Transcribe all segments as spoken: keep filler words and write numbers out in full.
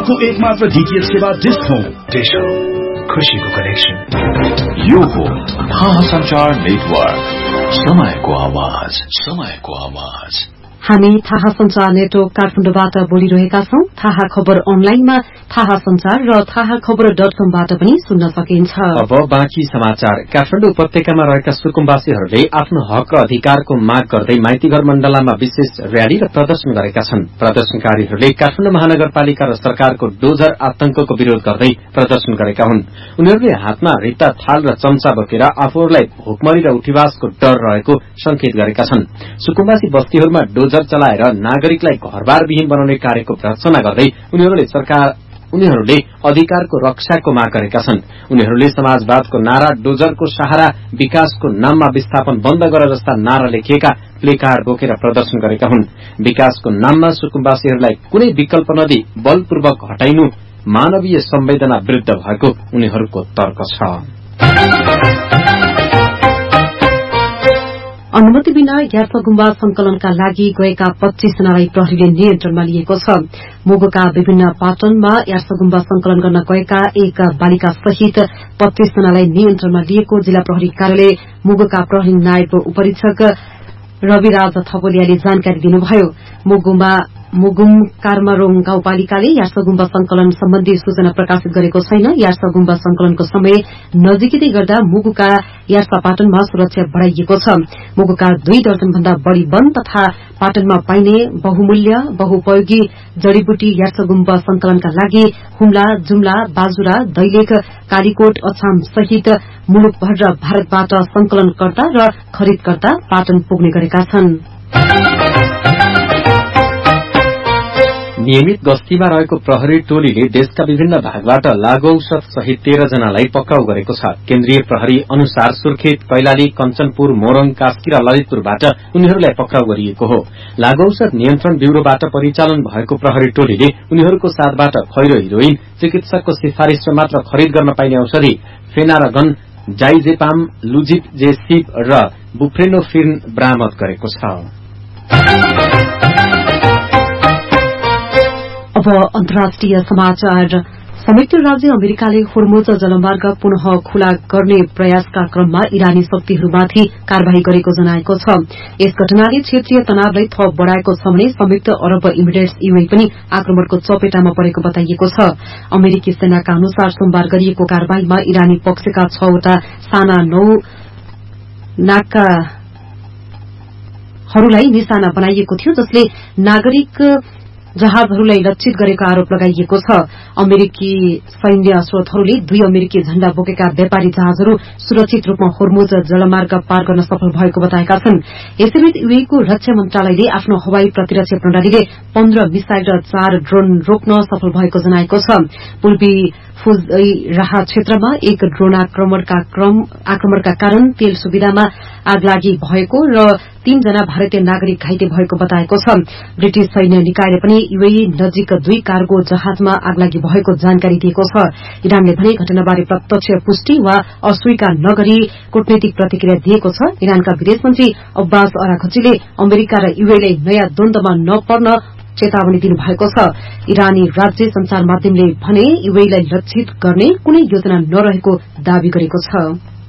अर्को एक मात्र डीटीएच सेवा डिश होम। डिश होम, खुशीको कनेक्सन। यो हो थाहा संचार नेटवर्क, समयको आवाज, समयको आवाज। हामी थाहा संचार नेटवर्क काठमाडौँबाट बोलिरहेका छौं। थाहा खबर अनलाइनमा थाहा संचार र थाहा खबर डट कमबाट पनि सुन्न सकिन्छ। अब बाँकी समाचार। काठमाडौँ उपत्यकामा रहेका सुकुम्बासीहरूले आफ्नो हक र अधिकारको माग गर्दै माइतीघर मण्डलामा विशेष र्याली र प्रदर्शन गरेका छन्। प्रदर्शनकारीहरूले काठमाडौँ महानगरपालिका र सरकारको डोजर आतंकको विरोध गर्दै प्रदर्शन गरेका हुन्। उनीहरूले हातमा रित्ता थाल र चम्चा बोकेर आफूहरूलाई भोकमरी र उठीवासको डर रहेको संकेत गरेका छन्। सुकुम्बासी बस्तीहरूमा डोजर चलाएर नागरिकलाई घरबारविहीन बनाउने कार्यको भर्त्सना गर्दै उनीहरूले सरकार उनीहरूले अधिकारको रक्षाको माग गरेका छन्। उनीहरूले समाजवादको नारा, डोजरको सहारा, विकासको नाममा विस्थापन बन्द गर जस्ता नारा लेखिएका प्लेकार्ड बोकेर प्रदर्शन गरेका हुन्। विकासको नाममा सुकुम्बासीहरूलाई कुनै विकल्प नदिई बलपूर्वक हटाइनु मानवीय संवेदना विरूद्ध भएको उनीहरूको तर्क छ। अनुमति बिना यार्फा संकलनका लागि गएका पच्चीस जनालाई प्रहरीले नियन्त्रणमा लिएको छ। मुगुका विभिन्न पाटनमा यार्फा संकलन गर्न गएका एक बालिका सहित पच्चीस जनालाई नियन्त्रणमा लिएको जिल्ला प्रहरी कार्यालय मुगुका प्रहरी नायब उपरीक्षक रविराज थपोलियाले जानकारी दिनुभयो। मुगुमा मुगुम कार्मारोङ गाउँपालिकाले यार्फा गुम्बा संकलन सम्बन्धी सूचना प्रकाशित गरेको छैन। यार्फा गुम्बा संकलनको समय नजिकै गर्दा मुगुका यार्फा पाटनमा सुरक्षा बढ़ाइएको छ। मुगुका दुई दर्जन भन्दा बढ़ी वन तथा पाटनमा पाइने बहुमूल्य बहुपयोगी जड़ीबुटी यार्फा गुम्बा संकलनका लागि हुम्ला, जुम्ला, बाजुरा, दैलेख, कालीकोट, अछाम सहित मुलुकभर र भारतबाट संकलनकर्ता र खरिदकर्ता पाटन पुग्ने गरेका छन्। नियमित गस्तीमा रहेको प्रहरी टोलीले देशका विभिन्न भागबाट लागू औषध सहित तेह्र जनालाई पक्राउ गरेको छ। केन्द्रीय प्रहरी अनुसार सुर्खेत, कैलाली, कञ्चनपुर, मोरङ, कास्की र ललितपुरबाट उनीहरूलाई पक्राउ गरिएको हो। लागू औषध नियन्त्रण ब्यूरोबाट परिचालन भएको प्रहरी टोलीले उनीहरूको साथबाट खैरो हिरोइन, चिकित्सकको सिफारिशमा मात्र खरिद गर्न पाइने औषधि फेनारगन, जाइजेपाम, लुजिपजेसिप र बुप्रेनोफिर्न बरामद गरेको छ। अब अन्तर्राष्ट्रिय समाचार। संयुक्त राज्य अमेरिकाले होर्मुज जलमार्ग पुनः खुला गर्ने प्रयासका क्रममा इरानी शक्तिहरूमाथि कार्यवाही गरेको जनाएको छ। यस घटनाले क्षेत्रीय तनावलाई थप बढ़ाएको छ भने संयुक्त अरब इमिरेट्स यूएई पनि आक्रमणको चपेटामा परेको बताइएको छ। अमेरिकी सेनाका अनुसार सोमबार गरिएको कार्यवाहीमा इरानी पक्षका छवटा साना नौ नाकाहरूलाई निशाना बनाइएको थियो, जसले नागरिक जहाजहरूलाई लक्षित गरेको आरोप लगाइएको छ। अमेरिकी सैन्य स्रोतहरूले दुई अमेरिकी झण्डा बोकेका व्यापारी जहाजहरू सुरक्षित रूपमा होर्मुज जलमार्ग पार गर्न सफल भएको बताएका छन्। यसैबीच यूएईको रक्षा मन्त्रालयले आफ्नो हवाई प्रतिरक्षा प्रणालीले पन्ध्र मिसाइल र चार ड्रोन रोक्न सफल भएको जनाएको छ। पूर्वी फुजैराह क्षेत्रमा एक ड्रोन आक्रमणका आक्रमणका कारण तेल सुविधामा आगलागी भएको र तीनजना भारतीय नागरिक घाइते भएको बताएको छ। ब्रिटिश सैन्य निकायले पनि यूएई नजिक दुई कार्गो जहाजमा आगलागी भएको जानकारी दिएको छ। इरानले भने घटनाबारे प्रत्यक्ष पुष्टि वा अस्वीकार नगरी कूटनैतिक प्रतिक्रिया दिएको छ। इरानका विदेश मन्त्री अब्बास अराघचीले अमेरिका र यूएईलाई नयाँ द्वन्द्वमा नपर्न चेतावनी दिनुभएको छ। इरानी राज्य संचार माध्यमले भने यूएईलाई लक्षित गर्ने कुनै योजना नरहेको दावी गरेको छ।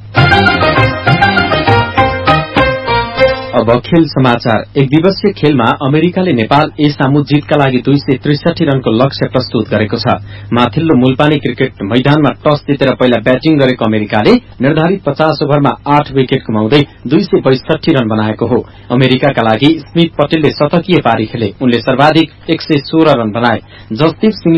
अब खेल समाचार। एक दिवसीय खेलमा अमेरिकाले नेपाल ए सामु जितका लागि दुई सय त्रिसठी रनको लक्ष्य प्रस्तुत गरेको छ। माथिल्लो मूलपानी क्रिकेट मैदानमा टस जितेर पहिला ब्याटिङ गरेको अमेरिकाले निर्धारित पचास ओभरमा आठ विकेट गुमाउँदै दुई सय बैसठी रन बनाएको हो। अमेरिकाका लागि स्मिथ पटेलले शतकीय पारी खेले। उनले सर्वाधिक एक सय सोह्र रन बनाए। जसदीप सिंह